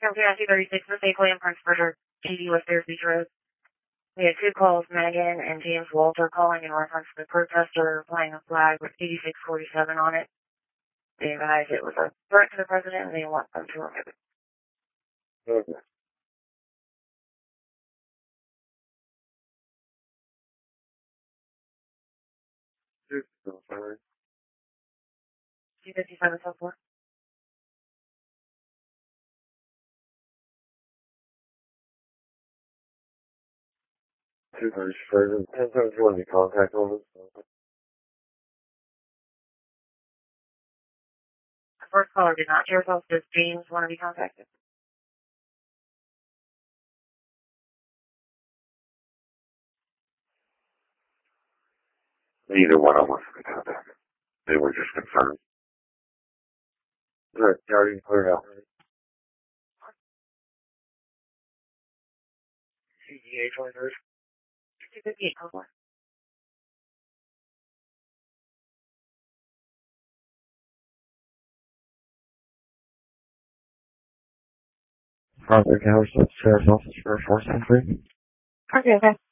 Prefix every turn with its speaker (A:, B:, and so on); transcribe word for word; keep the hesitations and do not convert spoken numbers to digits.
A: County two thirty-six, Miss Akeley and Prince Frederick, G D West Beach Road. We had two calls, Megan and James Walter, calling in reference to the protester flying a flag with eighty-six forty-seven on it. They advised it was a threat to the president and they want them to remove it.
B: Okay.
A: two fifty-seven so far.
B: two thirty-seven. ten times you want to contact on this?
A: The first caller did not share results. Does James want to be contacted?
B: Neither one of us could contact. They were just concerned. Right, you already cleared out. C G A twenty-three.
A: two fifty-eight so far.
B: Contact Howard Sheriff's Office for four seven three.
A: Okay, okay.